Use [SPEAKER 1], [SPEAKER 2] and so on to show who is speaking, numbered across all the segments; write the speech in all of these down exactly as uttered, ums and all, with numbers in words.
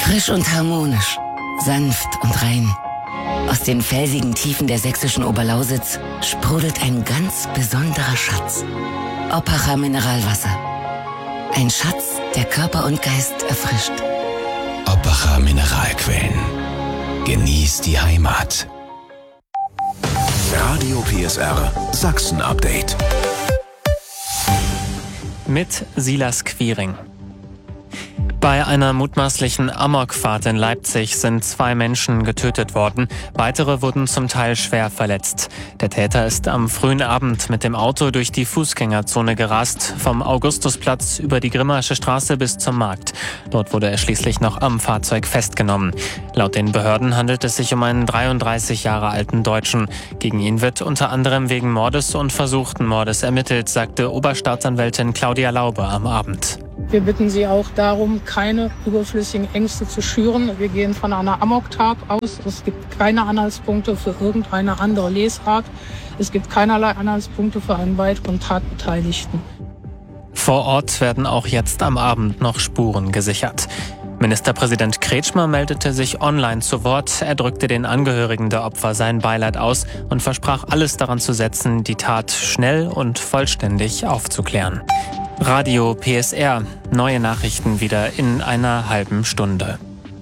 [SPEAKER 1] Frisch und harmonisch, sanft und rein. Aus den felsigen Tiefen der sächsischen Oberlausitz sprudelt ein ganz besonderer Schatz. Oppacher Mineralwasser. Ein Schatz, der Körper und Geist erfrischt.
[SPEAKER 2] Oppacher Mineralquellen. Genieß die Heimat. Radio P S R Sachsen-Update.
[SPEAKER 3] Mit Silas Quiring. Bei einer mutmaßlichen Amokfahrt in Leipzig sind zwei Menschen getötet worden. Weitere wurden zum Teil schwer verletzt. Der Täter ist am frühen Abend mit dem Auto durch die Fußgängerzone gerast, vom Augustusplatz über die Grimmaische Straße bis zum Markt. Dort wurde er schließlich noch am Fahrzeug festgenommen. Laut den Behörden handelt es sich um einen dreiunddreißig Jahre alten Deutschen. Gegen ihn wird unter anderem wegen Mordes und versuchten Mordes ermittelt, sagte Oberstaatsanwältin Claudia Laube am Abend.
[SPEAKER 4] Wir bitten Sie auch darum, keine überflüssigen Ängste zu schüren. Wir gehen von einer Amoktat aus. Es gibt keine Anhaltspunkte für irgendeine andere Lesart. Es gibt keinerlei Anhaltspunkte für einen weiteren Tatbeteiligten.
[SPEAKER 3] Vor Ort werden auch jetzt am Abend noch Spuren gesichert. Ministerpräsident Kretschmer meldete sich online zu Wort. Er drückte den Angehörigen der Opfer sein Beileid aus und versprach, alles daran zu setzen, die Tat schnell und vollständig aufzuklären. Radio P S R. Neue Nachrichten wieder in einer halben Stunde.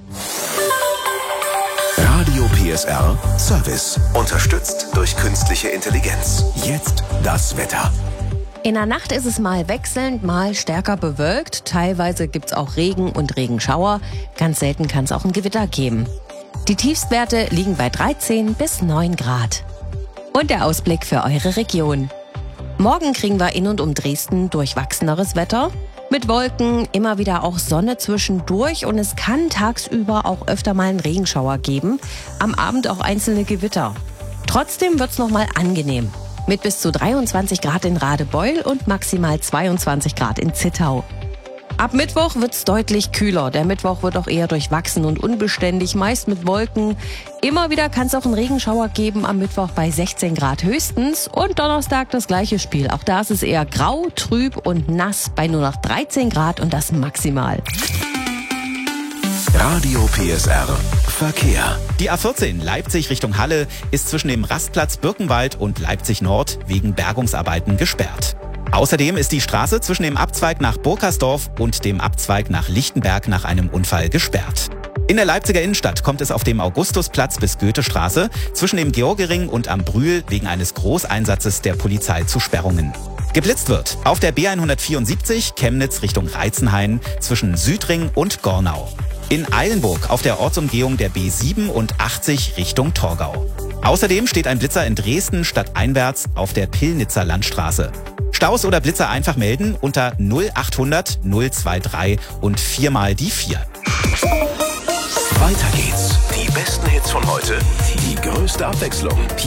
[SPEAKER 2] Radio P S R Service. Unterstützt durch künstliche Intelligenz. Jetzt das Wetter.
[SPEAKER 5] In der Nacht ist es mal wechselnd, mal stärker bewölkt. Teilweise gibt's auch Regen und Regenschauer. Ganz selten kann es auch ein Gewitter geben. Die Tiefstwerte liegen bei dreizehn bis neun Grad. Und der Ausblick für eure Region. Morgen kriegen wir in und um Dresden durchwachseneres Wetter. Mit Wolken, immer wieder auch Sonne zwischendurch und es kann tagsüber auch öfter mal einen Regenschauer geben. Am Abend auch einzelne Gewitter. Trotzdem wird's noch mal angenehm. Mit bis zu dreiundzwanzig Grad in Radebeul und maximal zweiundzwanzig Grad in Zittau. Ab Mittwoch wird's deutlich kühler. Der Mittwoch wird auch eher durchwachsen und unbeständig, meist mit Wolken. Immer wieder kann es auch einen Regenschauer geben, am Mittwoch bei sechzehn Grad höchstens. Und Donnerstag das gleiche Spiel. Auch da ist es eher grau, trüb und nass bei nur noch dreizehn Grad und das maximal.
[SPEAKER 2] Radio P S R Verkehr.
[SPEAKER 6] Die A vierzehn Leipzig Richtung Halle ist zwischen dem Rastplatz Birkenwald und Leipzig Nord wegen Bergungsarbeiten gesperrt. Außerdem ist die Straße zwischen dem Abzweig nach Burkersdorf und dem Abzweig nach Lichtenberg nach einem Unfall gesperrt. In der Leipziger Innenstadt kommt es auf dem Augustusplatz bis Goethestraße zwischen dem Georgering und am Brühl wegen eines Großeinsatzes der Polizei zu Sperrungen. Geblitzt wird auf der B hundertvierundsiebzig Chemnitz Richtung Reizenhain zwischen Südring und Gornau. In Eilenburg auf der Ortsumgehung der B siebenundachtzig Richtung Torgau. Außerdem steht ein Blitzer in Dresden stadteinwärts auf der Pillnitzer Landstraße. Staus oder Blitzer einfach melden unter null achthundert null dreiundzwanzig und viermal die vier.
[SPEAKER 2] Weiter geht's. Die besten Hits von heute, die größte Abwechslung.